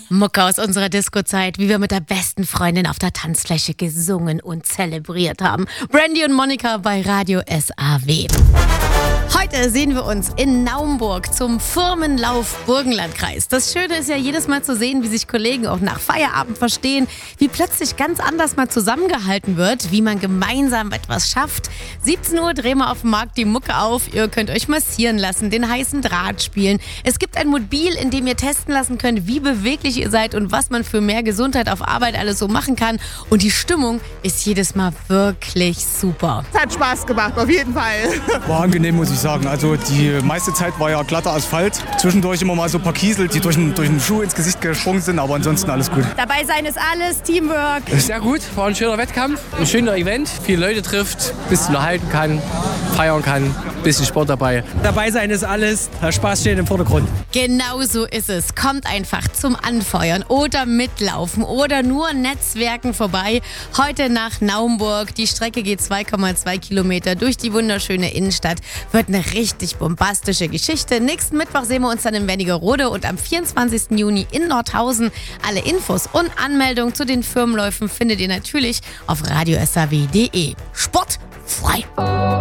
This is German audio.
Mucke aus unserer Disco-Zeit, wie wir mit der besten Freundin auf der Tanzfläche gesungen und zelebriert haben. Brandy und Monika bei Radio SAW. Heute sehen wir uns in Naumburg zum Firmenlauf Burgenlandkreis. Das Schöne ist ja jedes Mal zu sehen, wie sich Kollegen auch nach Feierabend verstehen, wie plötzlich ganz anders mal zusammengehalten wird, wie man gemeinsam etwas schafft. 17 Uhr drehen wir auf dem Markt die Mucke auf. Ihr könnt euch massieren lassen, den heißen Draht spielen. Es gibt ein Mobil, in dem ihr testen lassen könnt, wie beweglich ihr seid und was man für mehr Gesundheit auf Arbeit alles so machen kann. Und die Stimmung ist jedes Mal wirklich super. Es hat Spaß gemacht, auf jeden Fall. War angenehm, muss ich sagen. Also die meiste Zeit war ja glatter Asphalt. Zwischendurch immer mal so ein paar Kiesel, die durch den Schuh ins Gesicht gesprungen sind, aber ansonsten alles gut. Dabei sein ist alles, Teamwork. Sehr gut, war ein schöner Wettkampf, ein schöner Event, viele Leute trifft, ein bisschen erhalten kann, feiern kann, ein bisschen Sport dabei. Dabei sein ist alles, Spaß steht im Vordergrund. Genau so ist es. Kommt einfach zum Anfeuern oder mitlaufen oder nur Netzwerken vorbei. Heute nach Naumburg. Die Strecke geht 2,2 Kilometer durch die wunderschöne Innenstadt. Wird eine richtig bombastische Geschichte. Nächsten Mittwoch sehen wir uns dann in Wernigerode und am 24. Juni in Nordhausen. Alle Infos und Anmeldungen zu den Firmenläufen findet ihr natürlich auf radiosaw.de. Sport frei.